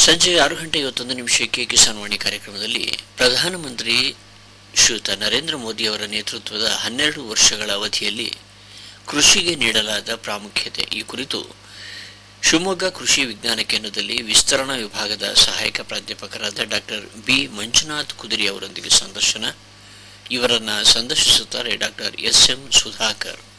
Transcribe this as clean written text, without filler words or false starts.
ಸಂಜೆ 6:51 ಕಿಸಾನ್ ವಾಣಿ ಕಾರ್ಯಕ್ರಮದಲ್ಲಿ ಪ್ರಧಾನಮಂತ್ರಿ ಶ್ರೀಯುತ ನರೇಂದ್ರ ಮೋದಿ ಅವರ ನೇತೃತ್ವದ 12 ವರ್ಷಗಳ ಅವಧಿಯಲ್ಲಿ ಕೃಷಿಗೆ ನೀಡಲಾದ ಪ್ರಾಮುಖ್ಯತೆ ಈ ಕುರಿತು ಶಿವಮೊಗ್ಗ ಕೃಷಿ ವಿಜ್ಞಾನ ಕೇಂದ್ರದಲ್ಲಿ ವಿಸ್ತರಣಾ ವಿಭಾಗದ ಸಹಾಯಕ ಪ್ರಾಧ್ಯಾಪಕರಾದ ಡಾಕ್ಟರ್ ಬಿ ಮಂಜುನಾಥ್ ಕುದಿರಿ ಅವರೊಂದಿಗೆ ಸಂದರ್ಶನ. ಇವರನ್ನು ಸಂದರ್ಶಿಸುತ್ತಾರೆ ಡಾಕ್ಟರ್ ಎಸ್ ಎಂ ಸುಧಾಕರ್.